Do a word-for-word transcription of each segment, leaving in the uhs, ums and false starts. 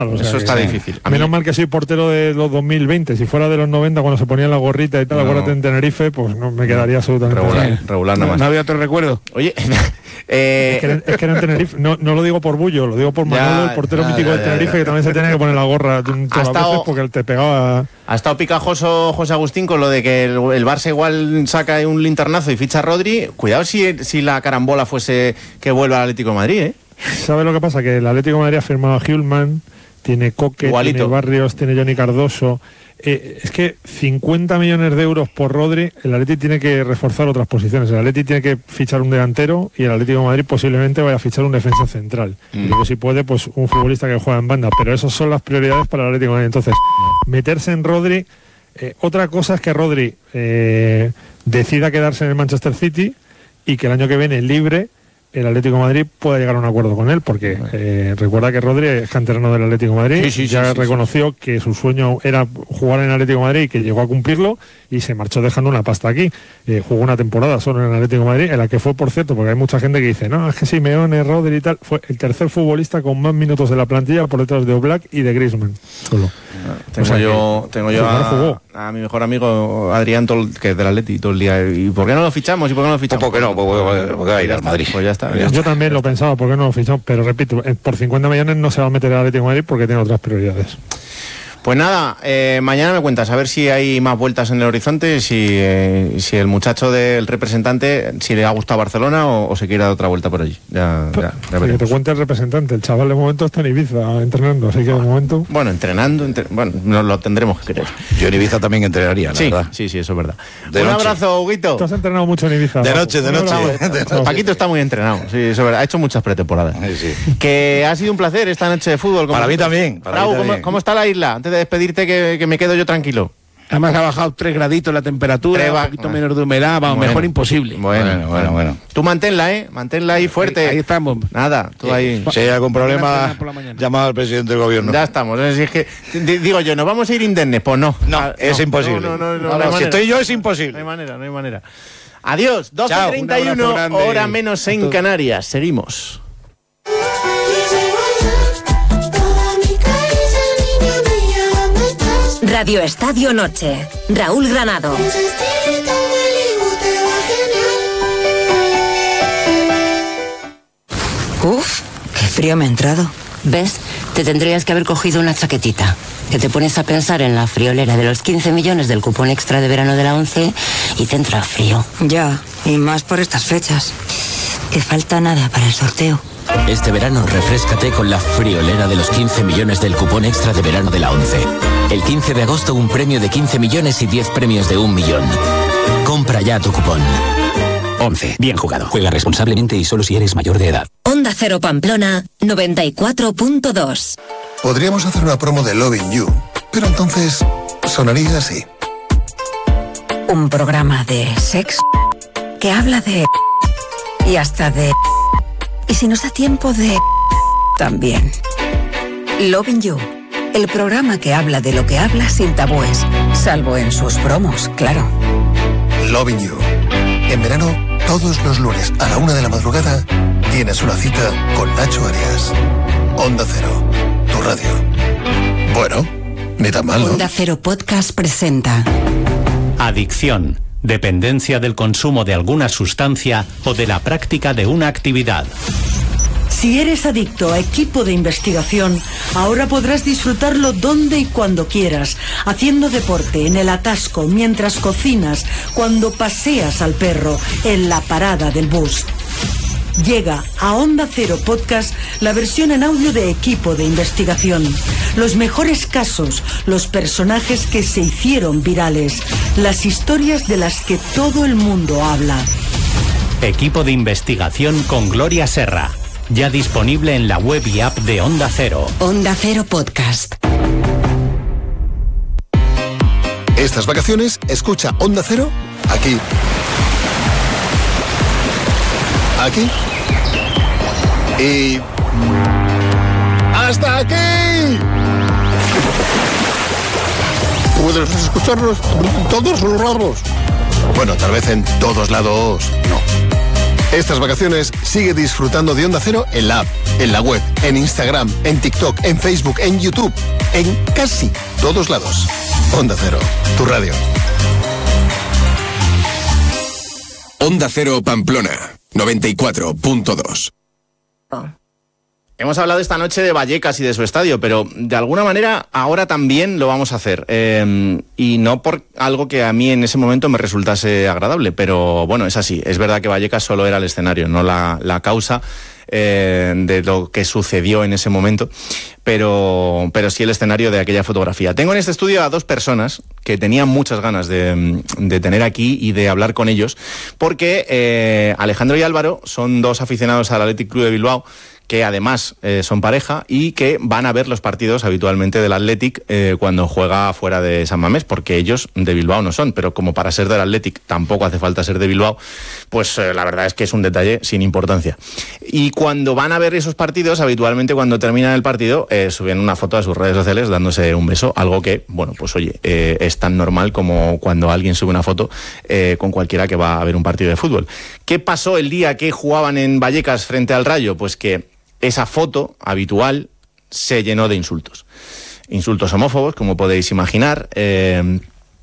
O sea, eso está que, difícil. A menos mí... mal que soy portero de los dos mil veinte. Si fuera de los noventa, cuando se ponían la gorrita y tal, no. acuérdate en Tenerife, pues no me quedaría absolutamente regular, nada. regular nada más. No, no había otro recuerdo. Oye, eh... es, que era, es que era en Tenerife, no, no lo digo por bullo, lo digo por Manolo, el portero ya, mítico ya, de Tenerife, ya, ya. que también se tenía que poner la gorra todas las estado... veces porque te pegaba. Ha estado picajoso José Agustín con lo de que el, el Barça igual saca un linternazo y ficha a Rodri. Cuidado si, si la carambola fuese que vuelva al Atlético de Madrid, ¿eh? ¿Sabes lo que pasa? Que el Atlético de Madrid ha firmado a Hjulman, tiene Coque, Igualito. tiene Barrios, tiene Johnny Cardoso. Eh, es que cincuenta millones de euros por Rodri, el Atleti tiene que reforzar otras posiciones. El Atleti tiene que fichar un delantero y el Atlético de Madrid posiblemente vaya a fichar un defensa central. Mm. Y luego, si puede, pues un futbolista que juega en banda. Pero esas son las prioridades para el Atlético de Madrid. Entonces, meterse en Rodri. Eh, otra cosa es que Rodri eh, decida quedarse en el Manchester City y que el año que viene, libre, el Atlético de Madrid pueda llegar a un acuerdo con él, porque eh, recuerda que Rodri es canterano del Atlético de Madrid, sí, sí, ya sí, sí, reconoció sí. que su sueño era jugar en el Atlético de Madrid y que llegó a cumplirlo y se marchó dejando una pasta aquí. Eh, jugó una temporada solo en el Atlético de Madrid, en la que fue, por cierto, porque hay mucha gente que dice, no, es que Simeone, Rodri y tal, fue el tercer futbolista con más minutos de la plantilla por detrás de Oblak y de Griezmann, solo. Tengo, o sea, yo, tengo yo a, a mi mejor amigo Adrián, todo, que es del Atleti, todo el día. ¿Y por qué no lo fichamos? ¿Y por qué no lo fichamos? ¿Por qué no? Porque va a ir al Madrid. Pues ya está. Ya yo está. también lo pensaba, ¿por qué no lo fichamos? Pero repito, por cincuenta millones no se va a meter al Atlético de Madrid porque tiene otras prioridades. Pues nada, eh, mañana me cuentas a ver si hay más vueltas en el horizonte, si, eh, si el muchacho del representante, si le ha gustado Barcelona o, o se quiere dar otra vuelta por allí. Ya, ya, ya que te cuente el representante, el chaval de momento está en Ibiza entrenando, así que de momento... Bueno, entrenando, entre... bueno, nos lo tendremos que creer. Yo en Ibiza también entrenaría, la sí, verdad. Sí, sí, eso es verdad. De Un noche. abrazo, Huguito. Tú has entrenado mucho en Ibiza. De noche, de noche. No, Paquito está muy entrenado, sí, eso es verdad. Ha hecho muchas pretemporadas. Sí, sí. Que ha sido un placer esta noche de fútbol. Para mí también. Para Raúl, mí también. ¿cómo, ¿cómo está la isla? Antes de despedirte, que, que me quedo yo tranquilo. Además ha bajado tres graditos la temperatura, Treva... un poquito ah. menos de humedad, vamos, bueno, mejor imposible. Bueno, bueno, bueno, bueno. Tú manténla, ¿eh? Manténla ahí fuerte. Ahí, ahí estamos. Nada, tú ahí. Si hay algún problema, llama al presidente del gobierno. Ya estamos. Es que, digo yo, ¿nos vamos a ir indemnes? Pues no. No, ah, es no, imposible. No, no, no, no, no, no, no no si estoy yo es imposible. No hay manera, no hay manera. Adiós, doce Chao, treinta y uno, hora menos en Canarias. Seguimos. Radio Estadio Noche. Raúl Granado. Uf, qué frío me ha entrado. ¿Ves? Te tendrías que haber cogido una chaquetita. Que te pones a pensar en la friolera de los quince millones del cupón extra de verano de la once y te entra frío. Ya, y más por estas fechas. Que falta nada para el sorteo. Este verano refréscate con la friolera de los quince millones del cupón extra de verano de la once. El quince de agosto un premio de quince millones y diez premios de un millón. Compra ya tu cupón. once. Bien jugado. Juega responsablemente y solo si eres mayor de edad. Onda Cero Pamplona noventa y cuatro punto dos. Podríamos hacer una promo de Loving You, pero entonces sonaría así. Un programa de sexo que habla de... y hasta de... y si nos da tiempo de... también. Loving You, el programa que habla de lo que habla sin tabúes, salvo en sus promos, claro. Loving You. En verano, todos los lunes a la una de la madrugada, tienes una cita con Nacho Arias. Onda Cero, tu radio. Bueno, ni tan mal, ¿no? Onda Cero Podcast presenta Adicción, dependencia del consumo de alguna sustancia o de la práctica de una actividad. Si eres adicto a Equipo de Investigación, ahora podrás disfrutarlo donde y cuando quieras, haciendo deporte, en el atasco, mientras cocinas, cuando paseas al perro, en la parada del bus. Llega a Onda Cero Podcast la versión en audio de Equipo de Investigación. Los mejores casos, los personajes que se hicieron virales, las historias de las que todo el mundo habla. Equipo de Investigación con Gloria Serra. Ya disponible en la web y app de Onda Cero. Onda Cero Podcast. Estas vacaciones, escucha Onda Cero aquí. Aquí. Y... ¡hasta aquí! Puedes escucharnos en todos los lados. Bueno, tal vez en todos lados no. Estas vacaciones sigue disfrutando de Onda Cero en la app, en la web, en Instagram, en TikTok, en Facebook, en YouTube, en casi todos lados. Onda Cero, tu radio. Onda Cero Pamplona, noventa y cuatro punto dos. Hemos hablado esta noche de Vallecas y de su estadio, pero de alguna manera ahora también lo vamos a hacer. Eh, y no por algo que a mí en ese momento me resultase agradable, pero bueno, es así. Es verdad que Vallecas solo era el escenario, no la, la causa eh, de lo que sucedió en ese momento, pero, pero sí el escenario de aquella fotografía. Tengo en este estudio a dos personas que tenían muchas ganas de, de tener aquí y de hablar con ellos, porque eh, Alejandro y Álvaro son dos aficionados al Athletic Club de Bilbao, que además eh, son pareja y que van a ver los partidos habitualmente del Athletic eh, cuando juega fuera de San Mamés, porque ellos de Bilbao no son, pero como para ser del Athletic tampoco hace falta ser de Bilbao, pues eh, la verdad es que es un detalle sin importancia. Y cuando van a ver esos partidos, habitualmente cuando terminan el partido, eh, suben una foto a sus redes sociales dándose un beso, algo que, bueno, pues oye, eh, es tan normal como cuando alguien sube una foto eh, con cualquiera que va a ver un partido de fútbol. ¿Qué pasó el día que jugaban en Vallecas frente al Rayo? Pues que esa foto habitual se llenó de insultos. Insultos homófobos, como podéis imaginar. Eh,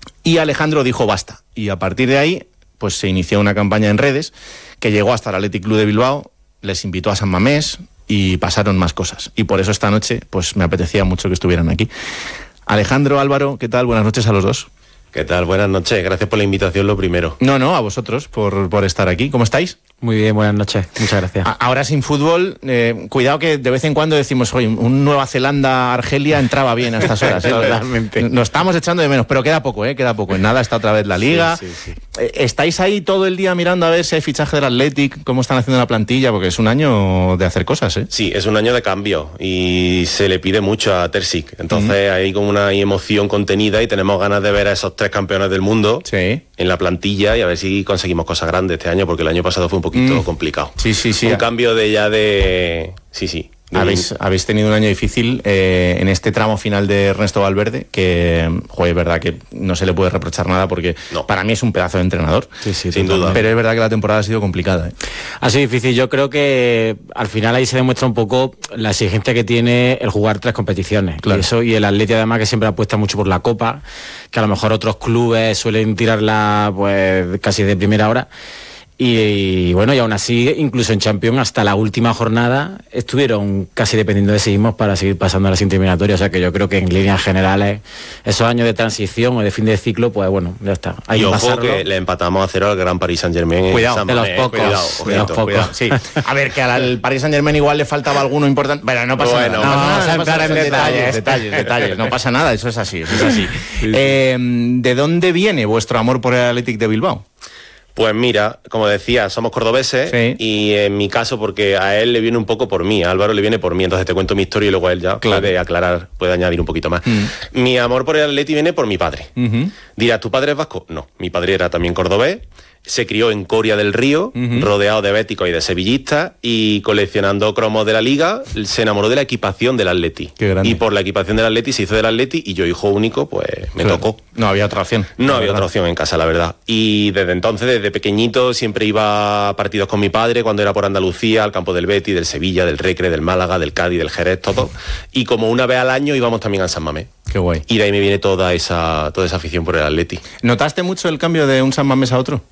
y Alejandro dijo basta. Y a partir de ahí, pues se inició una campaña en redes que llegó hasta el Athletic Club de Bilbao, les invitó a San Mamés y pasaron más cosas. Y por eso esta noche, pues me apetecía mucho que estuvieran aquí. Alejandro, Álvaro, ¿qué tal? Buenas noches a los dos. ¿Qué tal? Buenas noches. Gracias por la invitación, lo primero. No, no, a vosotros por, por estar aquí. ¿Cómo estáis? Muy bien, buenas noches. Muchas gracias. Ahora sin fútbol, eh, cuidado que de vez en cuando decimos, oye, un Nueva Zelanda-Argelia entraba bien a estas horas. ¿eh? Totalmente. Nos estamos echando de menos, pero queda poco, ¿eh? Queda poco. En nada está otra vez la Liga. Sí, sí, sí. ¿Estáis ahí todo el día mirando a ver si hay fichaje del Athletic, cómo están haciendo la plantilla? Porque es un año de hacer cosas, ¿eh? Sí, es un año de cambio y se le pide mucho a Terzic. Entonces uh-huh. hay como una emoción contenida y tenemos ganas de ver a esos tres campeones del mundo sí. en la plantilla y a ver si conseguimos cosas grandes este año, porque el año pasado fue un poquito mm. complicado. Sí, sí, sí. Un cambio de ya de... Sí, sí. Habéis, habéis tenido un año difícil eh, en este tramo final de Ernesto Valverde, que, joder, es verdad que no se le puede reprochar nada porque no. para mí es un pedazo de entrenador. Sí, sí, sin duda. Pero es verdad que la temporada ha sido complicada. ¿eh? Ha sido difícil. Yo creo que al final ahí se demuestra un poco la exigencia que tiene el jugar tres competiciones. Claro. Y eso, y el Atleti además que siempre apuesta mucho por la Copa, que a lo mejor otros clubes suelen tirarla pues casi de primera hora. Y, y bueno, y aún así, incluso en Champions, hasta la última jornada, estuvieron casi dependiendo de sí mismos para seguir pasando a las eliminatorias. O sea que yo creo que en líneas generales, esos años de transición o de fin de ciclo, pues bueno, ya está. Hay y que ojo pasarlo. Que le empatamos a cero al Gran Paris Saint-Germain. Cuidado, San de los pocos. Cuidado, de los pocos. Cuidado. Sí. A ver, que al Paris Saint-Germain igual le faltaba alguno importante. Bueno, no pasa bueno, nada. No, no, vamos no, a entrar en detalles, detalles, detalles. No pasa nada, eso es así. Eso es así. Sí. Eh, ¿De dónde viene vuestro amor por el Athletic de Bilbao? Pues mira, como decía, somos cordobeses sí. y en mi caso, porque a él le viene un poco por mí, a Álvaro le viene por mí, entonces te cuento mi historia y luego él ya claro. puede aclarar, puede añadir un poquito más. Mm. Mi amor por el Atleti viene por mi padre. Uh-huh. Dirás, ¿tu padre es vasco? No, mi padre era también cordobés, se crió en Coria del Río, uh-huh. rodeado de béticos y de sevillistas, y coleccionando cromos de la Liga, se enamoró de la equipación del Atleti. Qué grande. Y por la equipación del Atleti se hizo del Atleti, y yo, hijo único, pues me claro. tocó. No había otra opción. No había otra opción en casa, la verdad. Y desde entonces, desde pequeñito, siempre iba a partidos con mi padre, cuando era por Andalucía, al campo del Betis, del Sevilla, del Recre, del Málaga, del Cádiz, del Jerez, todo. Y como una vez al año íbamos también a San Mamés. Qué guay. Y de ahí me viene toda esa, toda esa afición por el Atleti. ¿Notaste mucho el cambio de un San Mamés a otro?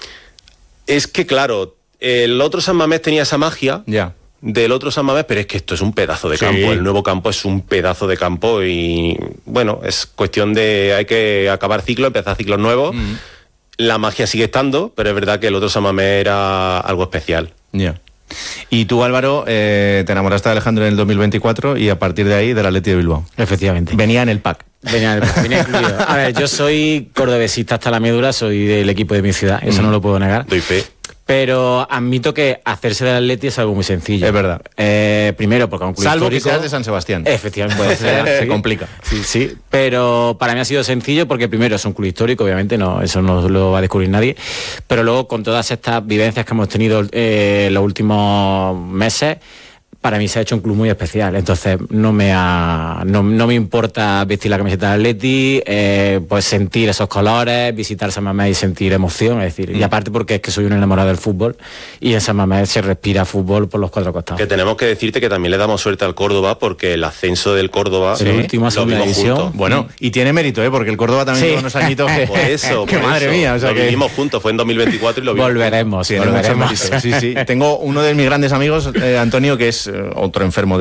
Es que, claro, el otro San Mamés tenía esa magia yeah. del otro San Mamés, pero es que esto es un pedazo de sí. campo. El nuevo campo es un pedazo de campo y, bueno, es cuestión de... Hay que acabar ciclos, empezar ciclos nuevos. Mm. La magia sigue estando, pero es verdad que el otro San Mamés era algo especial. Ya. Yeah. Y tú, Álvaro, eh, te enamoraste de Alejandro en el dos mil veinticuatro y a partir de ahí del Atleti de Bilbao. Efectivamente. Venía en el pack. Venía, venía incluido. A ver, yo soy cordobesista hasta la médula, soy del equipo de mi ciudad, eso mm. no lo puedo negar. Doy fe. Pero admito que hacerse del Atleti es algo muy sencillo. Es verdad. Eh, primero, porque a un club Salvo histórico... que seas de San Sebastián. Efectivamente, puede ser. Se sí. complica. Sí, sí. Pero para mí ha sido sencillo porque primero es un club histórico, obviamente, no, eso no lo va a descubrir nadie. Pero luego, con todas estas vivencias que hemos tenido eh, los últimos meses, para mí se ha hecho un club muy especial. Entonces no me ha, no, no me importa vestir la camiseta del Atleti, eh, pues sentir esos colores, visitar San Mamés y sentir emoción, es decir, mm. y aparte porque es que soy un enamorado del fútbol y en San Mamés se respira fútbol por los cuatro costados. Que tenemos que decirte que también le damos suerte al Córdoba porque el ascenso del Córdoba, sí, última segunda edición. Bueno, y tiene mérito, ¿eh? Porque el Córdoba también sí. lleva unos añitos que por eso, que por madre eso. mía, o sea lo que vivimos juntos, fue en dos mil veinticuatro y lo vimos. Volveremos, sí, volveremos. Sí, sí. Tengo uno de mis grandes amigos, eh, Antonio, que es eh, otro enfermo de